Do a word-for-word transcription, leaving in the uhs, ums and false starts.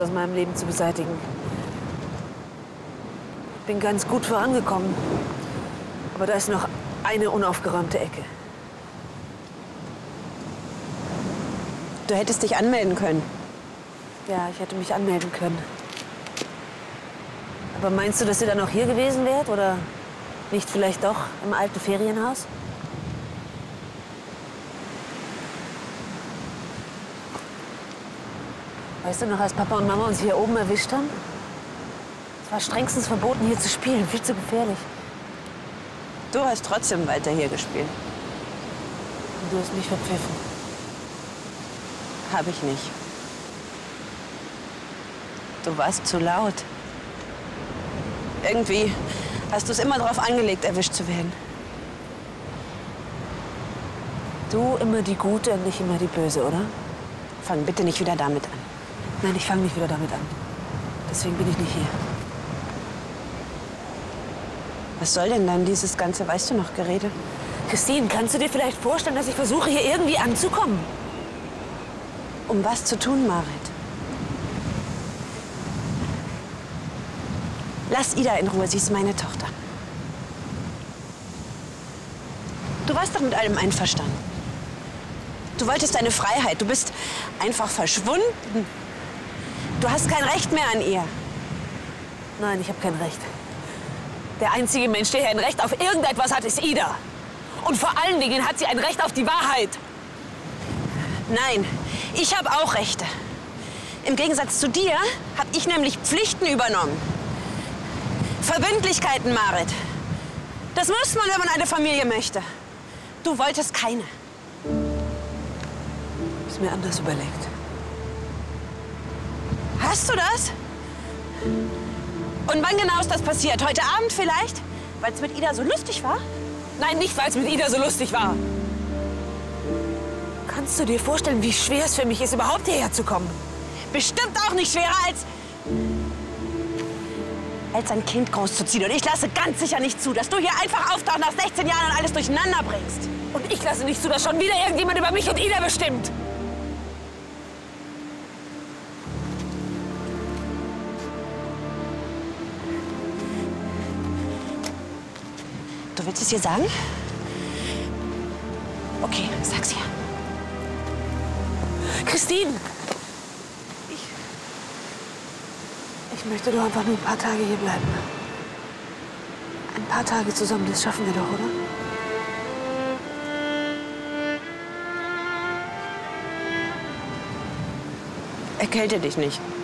aus meinem Leben zu beseitigen. Ich bin ganz gut vorangekommen. Aber da ist noch eine unaufgeräumte Ecke. Du hättest dich anmelden können. Ja, ich hätte mich anmelden können. Aber meinst du, dass ihr dann auch hier gewesen wärt? Oder nicht vielleicht doch im alten Ferienhaus? Weißt du noch, als Papa und Mama uns hier oben erwischt haben? Es war strengstens verboten, hier zu spielen. Viel zu gefährlich. Du hast trotzdem weiter hier gespielt. Und du hast mich verpfiffen. Hab ich nicht. Du warst zu laut. Irgendwie hast du es immer darauf angelegt, erwischt zu werden. Du immer die Gute und nicht immer die Böse, oder? Fang bitte nicht wieder damit an. Nein, ich fange nicht wieder damit an. Deswegen bin ich nicht hier. Was soll denn dann dieses ganze, weißt du noch, Gerede? Christine, kannst du dir vielleicht vorstellen, dass ich versuche, hier irgendwie anzukommen? Um was zu tun, Marit? Lass Ida in Ruhe, sie ist meine Tochter. Du warst doch mit allem einverstanden. Du wolltest deine Freiheit, du bist einfach verschwunden. Du hast kein Recht mehr an ihr. Nein, ich habe kein Recht. Der einzige Mensch, der hier ein Recht auf irgendetwas hat, ist Ida. Und vor allen Dingen hat sie ein Recht auf die Wahrheit. Nein, ich habe auch Rechte. Im Gegensatz zu dir habe ich nämlich Pflichten übernommen. Verbindlichkeiten, Marit. Das muss man, wenn man eine Familie möchte. Du wolltest keine. Ich hab's mir anders überlegt. Hast du das? Und wann genau ist das passiert? Heute Abend vielleicht? Weil es mit Ida so lustig war? Nein, nicht, weil es mit Ida so lustig war. Kannst du dir vorstellen, wie schwer es für mich ist, überhaupt hierher zu kommen? Bestimmt auch nicht schwerer als... als ein Kind großzuziehen. Und ich lasse ganz sicher nicht zu, dass du hier einfach auftauchst nach sechzehn Jahren und alles durcheinander bringst. Und ich lasse nicht zu, dass schon wieder irgendjemand über mich und Ida bestimmt. Du willst es ihr sagen? Okay, sag's ihr. Christine! Ich... Ich möchte doch einfach nur ein paar Tage hier bleiben. Ein paar Tage zusammen, das schaffen wir doch, oder? Erkälte dich nicht.